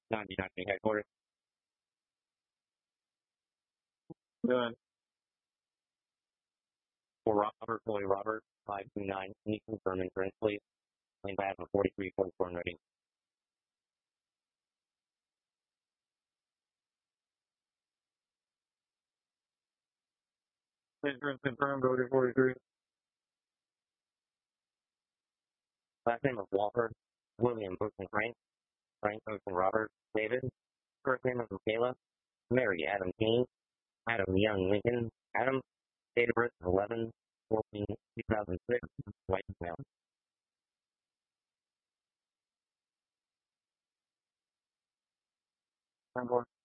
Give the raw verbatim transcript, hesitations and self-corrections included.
ninety-nine headquarters. Good. For Robert, Boy Robert, five two nine, can you confirm insurance, please? Lane pad on forty-three forty-four ready. Insurance confirmed, O D forty-three. Last name of Walker, William Ocean Frank, Frank Ocean Robert, David. First name of Michaela, Mary Adam King, Adam Young Lincoln, Adam. Date of birth eleven fourteen two thousand six, white male. ten four.